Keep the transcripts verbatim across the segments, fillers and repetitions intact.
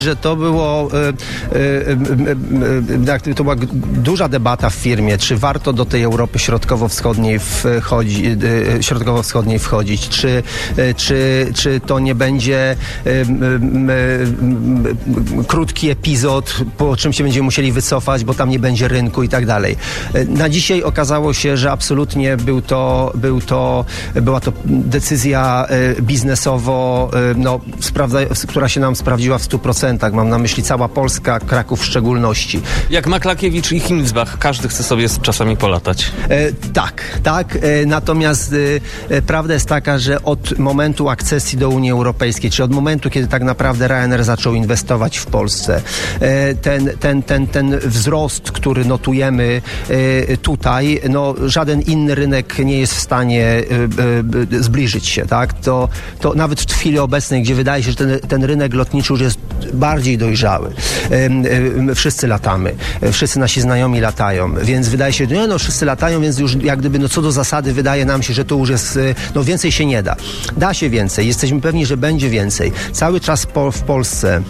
że to było, to była duża debata w firmie, czy warto do tej Europy Środkowo-Wschodniej wchodzi, Środkowo-Wschodniej wchodzić, czy, czy, czy to nie będzie krótki epizod, po czym się będziemy musieli wycofać, bo tam nie będzie rynku i tak dalej. Na dzisiaj okazało się, że absolutnie był to, był to, była to decyzja biznesowo, no, sprawdza, która się nam sprawdziła w stu procentach. Mam na myśli cała Polska, Kraków w szczególności. Jak Maklakiewicz i Hinsbach, każdy chce sobie czasami polatać. E, tak, tak. E, natomiast e, prawda jest taka, że od momentu akcesji do Unii Europejskiej, czy od momentu, kiedy tak naprawdę Ryanair zaczął inwestować w Polsce, e, ten, ten, ten, ten wzrost, który notujemy e, tutaj, no żaden inny rynek nie jest w stanie e, e, zbliżyć się, tak? To, to nawet w chwili obecnej, gdzie wydaje się, że ten, ten rynek lotniczy już jest bardziej dojrzały. Wszyscy latamy. Wszyscy nasi znajomi latają. Więc wydaje się, że no wszyscy latają, więc już jak gdyby no co do zasady wydaje nam się, że to już jest, no więcej się nie da. Da się więcej. Jesteśmy pewni, że będzie więcej. Cały czas po, w Polsce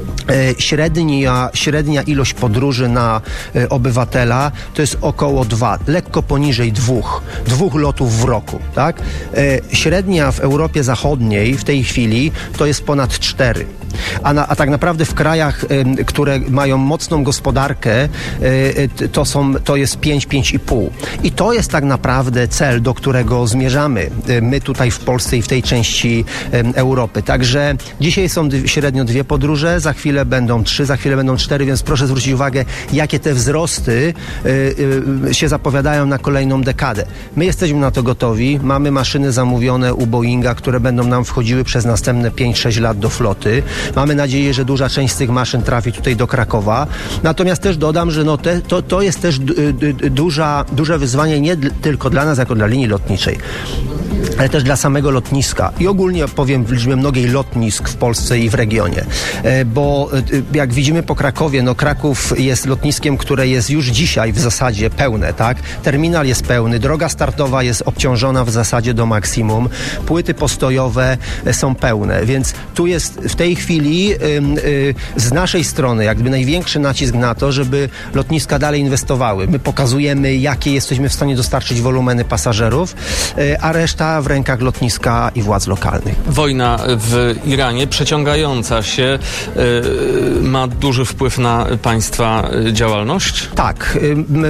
Średnia, średnia ilość podróży na e, obywatela to jest około dwa, lekko poniżej dwóch, dwóch lotów w roku, tak? E, średnia w Europie Zachodniej w tej chwili to jest ponad cztery. A, na, a tak naprawdę w krajach, y, które mają mocną gospodarkę, y, y, to, są, to jest pięć, pięć i pół. I to jest tak naprawdę cel, do którego zmierzamy. Y, my tutaj w Polsce i w tej części y, Europy. Także dzisiaj są d- średnio dwie podróże, za chwilę będą trzy, za chwilę będą cztery, więc proszę zwrócić uwagę, jakie te wzrosty y, y, się zapowiadają na kolejną dekadę. My jesteśmy na to gotowi, mamy maszyny zamówione u Boeinga, które będą nam wchodziły przez następne pięć sześć lat do floty. Mamy nadzieję, że duża część z tych maszyn trafi tutaj do Krakowa. Natomiast też dodam, że no te, to, to jest też d, d, duża, duże wyzwanie nie d- tylko dla nas, jako dla linii lotniczej, ale też dla samego lotniska. I ogólnie powiem w liczbie mnogiej lotnisk w Polsce i w regionie. E, bo e, jak widzimy po Krakowie, no Kraków jest lotniskiem, które jest już dzisiaj w zasadzie pełne, tak? Terminal jest pełny, droga startowa jest obciążona w zasadzie do maksimum, płyty postojowe e, są pełne, więc tu jest w tej chwili e, e, z naszej strony jakby największy nacisk na to, żeby lotniska dalej inwestowały. My pokazujemy, jakie jesteśmy w stanie dostarczyć wolumeny pasażerów, e, a reszta w rękach lotniska i władz lokalnych. Wojna w Iranie przeciągająca się yy, ma duży wpływ na państwa działalność? Tak.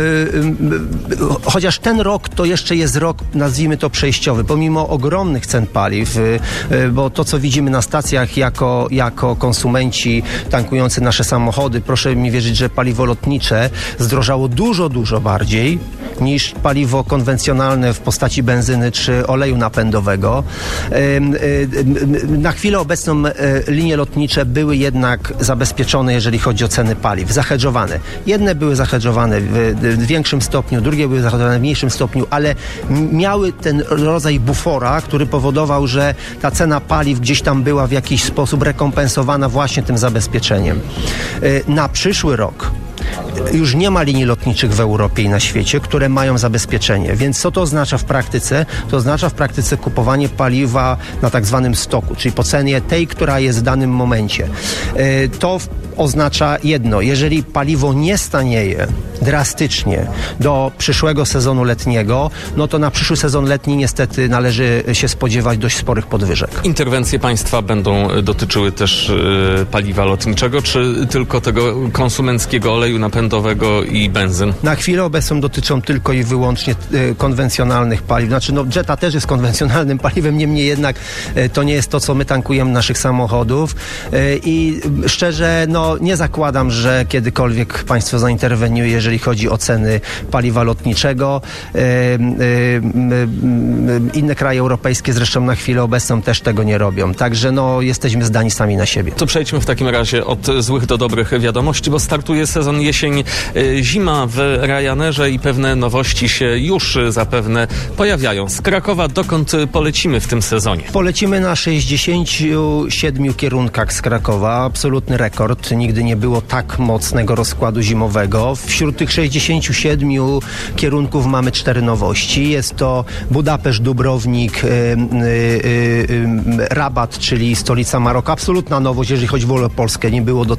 Chociaż ten rok to jeszcze jest rok, nazwijmy to przejściowy, pomimo ogromnych cen paliw, bo to, co widzimy na stacjach jako, jako konsumenci tankujący nasze samochody, proszę mi wierzyć, że paliwo lotnicze zdrożało dużo, dużo bardziej niż paliwo konwencjonalne w postaci benzyny czy oleju napędowego. Na chwilę obecną linie lotnicze były jednak zabezpieczone, jeżeli chodzi o ceny paliw, zahedżowane. Jedne były zahedżowane w większym stopniu, drugie były zahedżowane w mniejszym stopniu, ale miały ten rodzaj bufora, który powodował, że ta cena paliw gdzieś tam była w jakiś sposób rekompensowana właśnie tym zabezpieczeniem. Na przyszły rok już nie ma linii lotniczych w Europie i na świecie, które mają zabezpieczenie. Więc co to oznacza w praktyce? To oznacza w praktyce kupowanie paliwa na tak zwanym stoku, czyli po cenie tej, która jest w danym momencie. To oznacza jedno, jeżeli paliwo nie stanieje drastycznie do przyszłego sezonu letniego, no to na przyszły sezon letni niestety należy się spodziewać dość sporych podwyżek. Interwencje państwa będą dotyczyły też y, paliwa lotniczego, czy tylko tego konsumenckiego oleju napędowego i benzyn? Na chwilę obecną dotyczą tylko i wyłącznie y, konwencjonalnych paliw. Znaczy, no Jetta też jest konwencjonalnym paliwem, niemniej jednak y, to nie jest to, co my tankujemy naszych samochodów y, i szczerze, no nie zakładam, że kiedykolwiek państwo zainterweniuje, jeżeli chodzi o ceny paliwa lotniczego. Y, y, y, y, inne kraje europejskie zresztą na chwilę obecną też tego nie robią. Także no jesteśmy zdani sami na siebie. To przejdźmy w takim razie od złych do dobrych wiadomości, bo startuje sezon jesień-zima w Ryanairze i pewne nowości się już zapewne pojawiają. Z Krakowa dokąd polecimy w tym sezonie? Polecimy na sześćdziesięciu siedmiu kierunkach z Krakowa. Absolutny rekord. Nigdy nie było tak mocnego rozkładu zimowego. Wśród tych sześćdziesięciu siedmiu kierunków mamy cztery nowości. Jest to Budapeszt, Dubrownik, y, y, y, y, Rabat, czyli stolica Maroka. Absolutna nowość, jeżeli chodzi w ogóle o Polskę. Nie było do